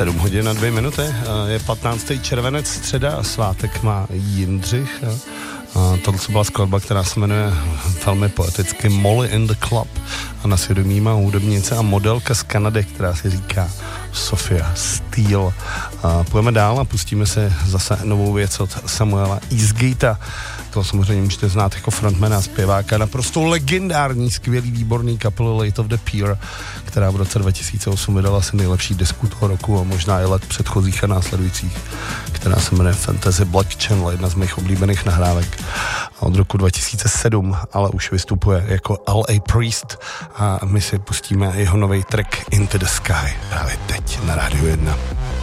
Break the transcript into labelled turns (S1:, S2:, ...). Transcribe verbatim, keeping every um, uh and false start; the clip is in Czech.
S1: sedm hodin a dvě minuty, je patnáctý červenec, středa a svátek má Jindřich. A tohle byla skladba, která se jmenuje velmi poeticky Molly in the Club a na svědomí má hudebnice a modelka z Kanady, která se říká Sophia Steele. A půjdeme dál a pustíme si zase novou věc od Samuela Eastgatea. To samozřejmě můžete znát jako frontmana a zpěváka naprosto legendární, skvělý, výborný kapely Light of the Pier, která v roce dva tisíce osm vydala asi nejlepší desku toho roku a možná i let předchozích a následujících, která se jmenuje Fantasy Black Channel, jedna z mých oblíbených nahrávek. A od roku dva tisíce sedm ale už vystupuje jako L A Priest a my si pustíme jeho nový track Into the Sky právě teď na Rádiu jedna.